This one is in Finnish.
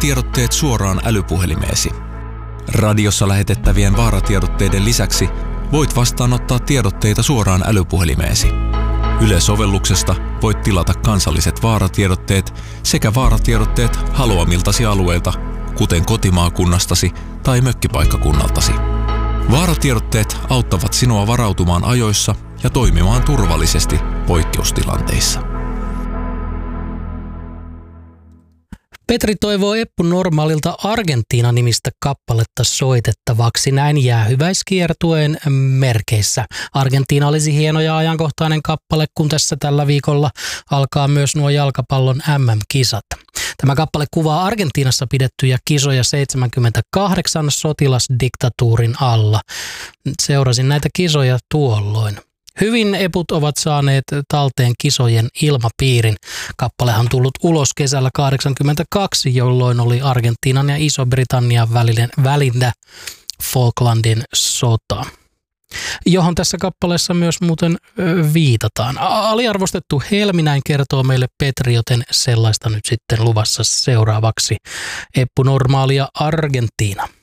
Vaaratiedotteet suoraan älypuhelimeesi. Radiossa lähetettävien vaaratiedotteiden lisäksi voit vastaanottaa tiedotteita suoraan älypuhelimeesi. Yle-sovelluksesta voit tilata kansalliset vaaratiedotteet sekä vaaratiedotteet haluamiltasi alueilta, kuten kotimaakunnastasi tai mökkipaikkakunnaltasi. Vaaratiedotteet auttavat sinua varautumaan ajoissa ja toimimaan turvallisesti poikkeustilanteissa. Petri toivoo Eppu Normaalilta Argentiina-nimistä kappaletta soitettavaksi näin jäähyväiskiertueen merkeissä. Argentiina olisi hieno ja ajankohtainen kappale, kun tässä tällä viikolla alkaa myös nuo jalkapallon MM-kisat. Tämä kappale kuvaa Argentiinassa pidettyjä kisoja 78 sotilasdiktatuurin alla. Seurasin näitä kisoja tuolloin. Hyvin eput ovat saaneet talteen kisojen ilmapiirin. Kappalehan on tullut ulos kesällä 1982, jolloin oli Argentiinan ja Iso-Britannian välillä Falklandin sota, johon tässä kappaleessa myös muuten viitataan. Aliarvostettu helmi, näin kertoo meille Petri, joten sellaista nyt sitten luvassa seuraavaksi. Eppu Normaalia Argentiina.